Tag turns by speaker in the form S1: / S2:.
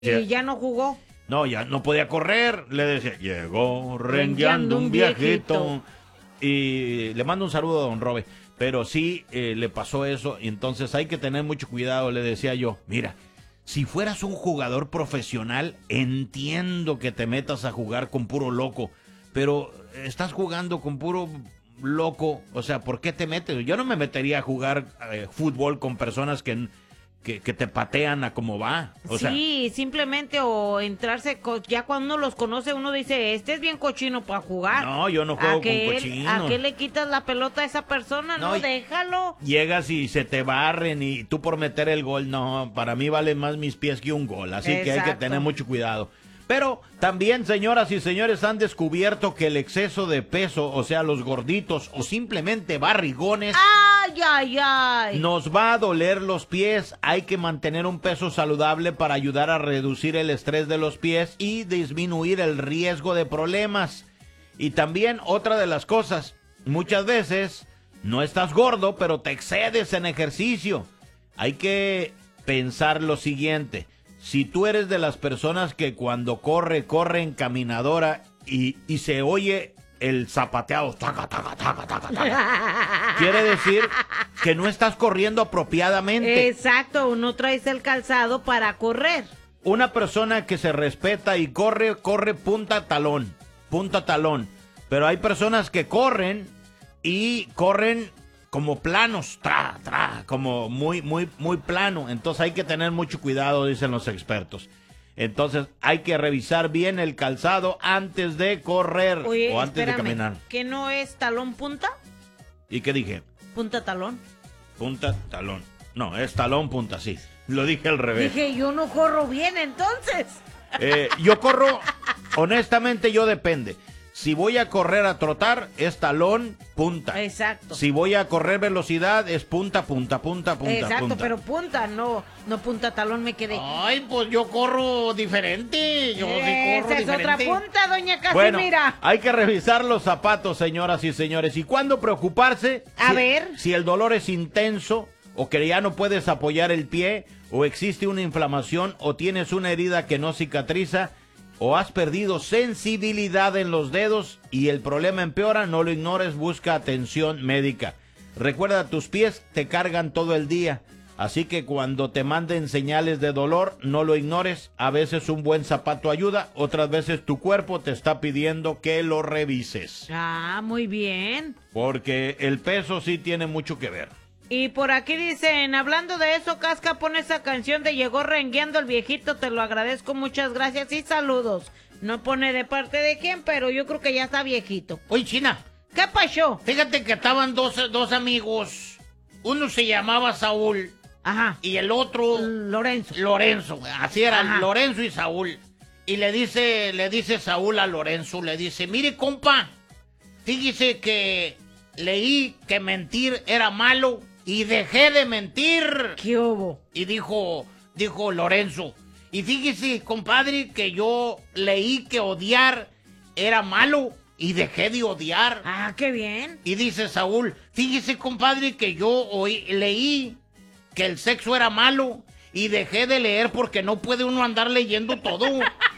S1: Y ya no jugó.
S2: No, ya no podía correr. Le decía, llegó rengueando un viejito. Y le mando un saludo a don Robe. Pero sí, le pasó eso. Y entonces hay que tener mucho cuidado. Le decía yo, mira, si fueras un jugador profesional, entiendo que te metas a jugar con puro loco. Pero estás jugando con puro loco. O sea, ¿por qué te metes? Yo no me metería a jugar fútbol con personas que te patean a como va. O
S1: sí,
S2: sea,
S1: simplemente o entrarse, ya cuando uno los conoce, uno dice, este es bien cochino para jugar.
S2: No, yo no juego con cochinos.
S1: ¿A qué le quitas la pelota a esa persona? No, déjalo.
S2: Llegas y se te barren y tú por meter el gol, no, para mí valen más mis pies que un gol, así que hay que tener mucho cuidado. Pero también, señoras y señores, han descubierto que el exceso de peso, o sea, los gorditos o simplemente barrigones, nos va a doler los pies. Hay que mantener un peso saludable para ayudar a reducir el estrés de los pies y disminuir el riesgo de problemas. Y también otra de las cosas, muchas veces no estás gordo, pero te excedes en ejercicio. Hay que pensar lo siguiente. Si tú eres de las personas que cuando corre en caminadora y se oye el zapateado, taca, taca, taca, taca, taca, quiere decir que no estás corriendo apropiadamente.
S1: Exacto, no traes el calzado para correr.
S2: Una persona que se respeta y corre punta a talón. Pero hay personas que corren como planos, como muy plano. Entonces hay que tener mucho cuidado, dicen los expertos. Entonces hay que revisar bien el calzado antes de correr.
S1: Oye,
S2: o antes de caminar.
S1: ¿Que no es talón punta?
S2: ¿Y qué dije?
S1: Punta talón.
S2: Punta talón. No, es talón punta, sí. Lo dije al revés.
S1: Dije, yo no corro bien entonces.
S2: Yo corro, honestamente yo depende. Si voy a correr a trotar, es talón, punta.
S1: Exacto.
S2: Si voy a correr velocidad, es punta.
S1: Exacto, pero punta, no punta talón me quedé.
S2: Ay, pues yo corro diferente. Yo sí corro diferente.
S1: Esa es otra punta, doña Casimira.
S2: Bueno, hay que revisar los zapatos, señoras y señores. ¿Y cuándo preocuparse? Si el dolor es intenso, o que ya no puedes apoyar el pie, o existe una inflamación, o tienes una herida que no cicatriza, o has perdido sensibilidad en los dedos y el problema empeora, no lo ignores, busca atención médica. Recuerda, tus pies te cargan todo el día, así que cuando te manden señales de dolor, no lo ignores. A veces un buen zapato ayuda, otras veces tu cuerpo te está pidiendo que lo revises.
S1: Ah, muy bien.
S2: Porque el peso sí tiene mucho que ver.
S1: Y por aquí dicen, hablando de eso, Casca, pone esa canción de Llegó rengueando el viejito, te lo agradezco, muchas gracias y saludos. No pone de parte de quién, pero yo creo que ya está viejito.
S3: Oye, China.
S1: ¿Qué pasó?
S3: Fíjate que estaban dos amigos. Uno se llamaba Saúl.
S1: Ajá.
S3: Y el otro...
S1: Lorenzo.
S3: Así era, ajá. Lorenzo y Saúl. Y le dice Saúl a Lorenzo, le dice, mire, compa, fíjese que leí que mentir era malo. Y dejé de mentir.
S1: ¿Qué hubo?
S3: Y dijo Lorenzo, y fíjese, compadre, que yo leí que odiar era malo y dejé de odiar.
S1: Ah, qué bien.
S3: Y dice Saúl, fíjese, compadre, que yo leí que el sexo era malo y dejé de leer porque no puede uno andar leyendo todo.